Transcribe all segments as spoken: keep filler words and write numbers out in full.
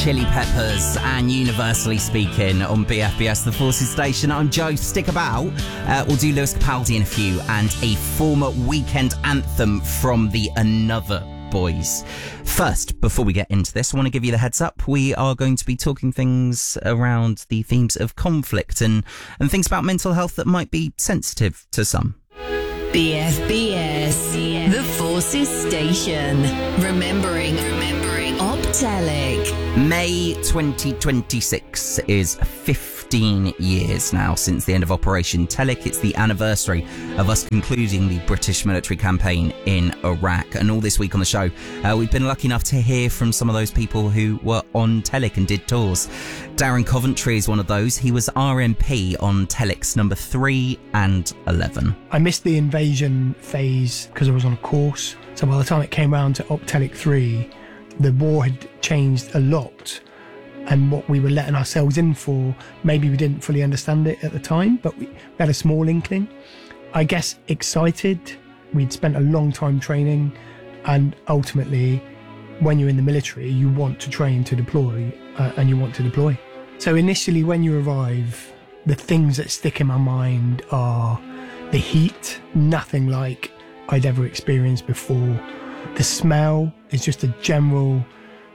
Chili Peppers and Universally Speaking on B F B S, the Forces Station. I'm Joe. Stick about. Uh, we'll do Lewis Capaldi in a few and a former Weekend anthem from the Another Boys. First, before we get into this, I want to give you the heads up. We are going to be talking things around the themes of conflict and, and things about mental health that might be sensitive to some. B F B S, the Forces Station. Remembering, remembering Optelic. May twenty twenty-six is fifteen years now since the end of Operation Telic. It's the anniversary of us concluding the British military campaign in Iraq. And all this week on the show, uh, we've been lucky enough to hear from some of those people who were on Telic and did tours. Darren Coventry is one of those. He was R M P on Telic's number three and eleven. I missed the invasion phase because I was on a course. So by the time it came around to Optelic three, the war had changed a lot. And what we were letting ourselves in for, maybe we didn't fully understand it at the time, but we had a small inkling. I guess excited. We'd spent a long time training, and ultimately, when you're in the military, you want to train to deploy, uh, and you want to deploy. So initially, when you arrive, the things that stick in my mind are the heat, nothing like I'd ever experienced before. The smell is just a general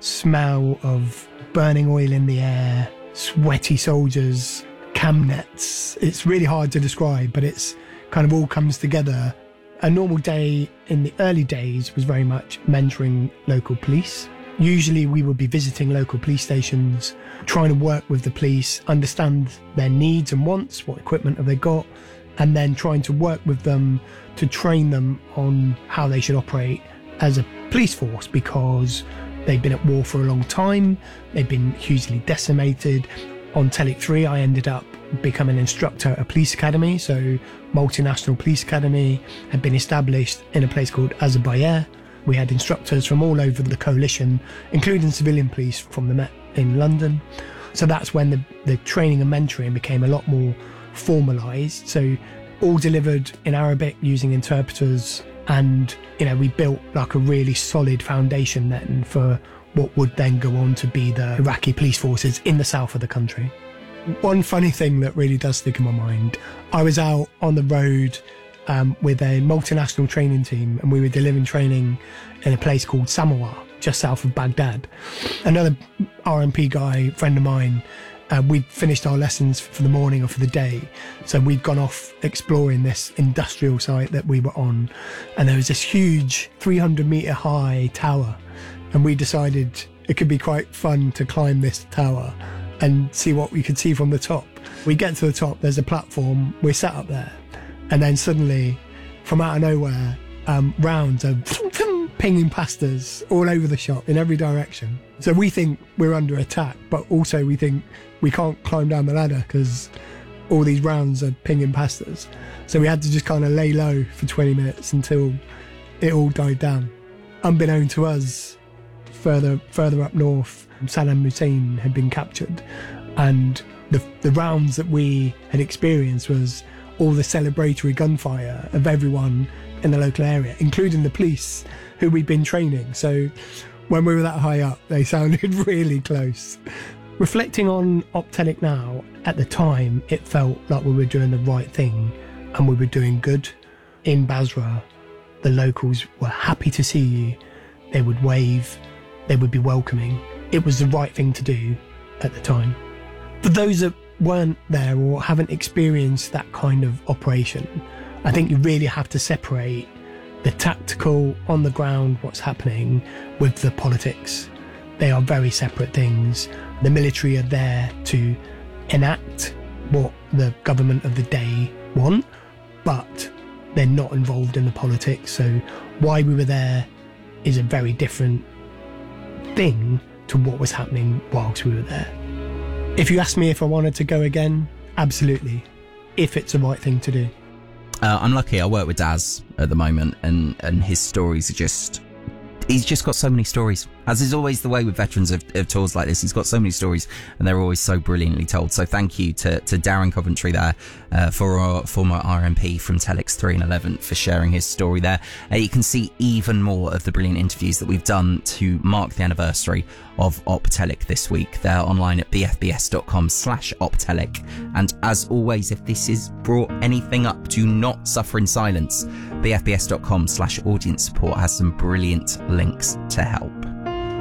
smell of burning oil in the air, sweaty soldiers, cam nets. It's really hard to describe, but it's kind of all comes together. A normal day in the early days was very much mentoring local police. Usually we would be visiting local police stations, trying to work with the police, understand their needs and wants, what equipment have they got, and then trying to work with them to train them on how they should operate as a police force, because they've been at war for a long time, they've been hugely decimated. On Telic three, I ended up becoming an instructor at a police academy, so multinational police academy had been established in a place called Azerbaijan. We had instructors from all over the coalition, including civilian police from the Met in London. So that's when the, the training and mentoring became a lot more formalised. So all delivered in Arabic using interpreters. And, you know, we built like a really solid foundation then for what would then go on to be the Iraqi police forces in the south of the country. One funny thing that really does stick in my mind, I was out on the road um, with a multinational training team, and we were delivering training in a place called Samoa, just south of Baghdad. Another R M P guy, friend of mine, Uh, we'd finished our lessons for the morning or for the day, so we'd gone off exploring this industrial site that we were on, and there was this huge three hundred metre high tower, and we decided it could be quite fun to climb this tower and see what we could see from the top. We get to the top, there's a platform, we're sat up there, and then suddenly from out of nowhere um, rounds are pinging past us all over the shop in every direction. So we think we're under attack, but also we think we can't climb down the ladder because all these rounds are pinging past us. So we had to just kind of lay low for twenty minutes until it all died down. Unbeknown to us, further further up north, Saddam Hussein had been captured, and the the rounds that we had experienced was all the celebratory gunfire of everyone in the local area, including the police who we'd been training. So when we were that high up, they sounded really close. Reflecting on Optelic now, at the time, it felt like we were doing the right thing and we were doing good. In Basra, the locals were happy to see you. They would wave, they would be welcoming. It was the right thing to do at the time. For those that weren't there or haven't experienced that kind of operation, I think you really have to separate the tactical, on the ground, what's happening, with the politics. They are very separate things. The military are there to enact what the government of the day want, but they're not involved in the politics. So why we were there is a very different thing to what was happening whilst we were there. If you ask me if I wanted to go again, absolutely, if it's the right thing to do. Uh, I'm lucky. I work with Daz at the moment, and, and his stories are just... He's just got so many stories As is always the way with veterans of, of tours like this, he's got so many stories and they're always so brilliantly told. So thank you to, to Darren Coventry there, uh, for our former R M P from Telex three and eleven, for sharing his story there. Uh, you can see even more of the brilliant interviews that we've done to mark the anniversary of Optelic this week. They're online at bfbs.com slash Optelic. And as always, if this has brought anything up, do not suffer in silence. bfbs.com slash audience support has some brilliant links to help.